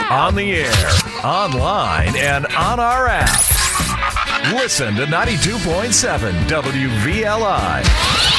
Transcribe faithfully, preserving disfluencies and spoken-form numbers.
On the air, online, and on our app. Listen to ninety-two point seven W V L I.